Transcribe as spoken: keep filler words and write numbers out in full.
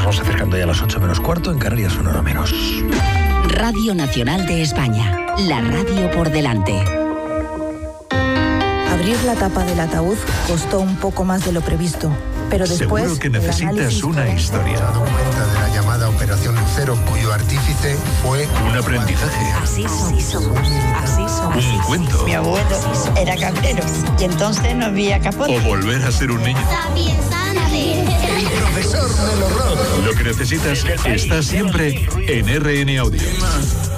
vamos acercando ya a las ocho menos cuarto, en Canarias una hora menos. Radio Nacional de España, la radio por delante. Abrir la tapa del ataúd costó un poco más de lo previsto, pero después... Seguro que necesitas una historia. Se ha dado cuenta de la llamada Operación Lucero, cuyo artífice fue... Un aprendizaje. Así somos, así somos. Un cuento. Mi abuelo era cabrero y entonces no había capote. O volver a ser un niño. El profesor Melo Rock. Lo que necesitas está siempre en R N Audio.